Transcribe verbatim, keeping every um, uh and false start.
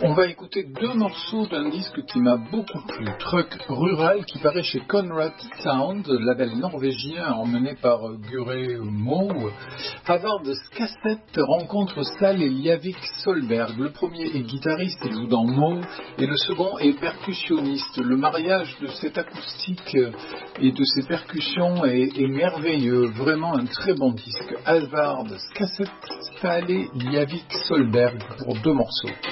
On va écouter deux morceaux d'un disque qui m'a beaucoup plu, Truck Rural, qui paraît chez Conrad Sound, label norvégien emmené par Gure Mo. Havard Cassette rencontre Sal et Liavik Solberg. Le premier est guitariste, il joue dans Mo, et le second est percussionniste. Le mariage de cette acoustique et de ces percussions est, est merveilleux, vraiment un très bon disque. Havard Cassette, Sal et Liavik Solberg pour deux morceaux.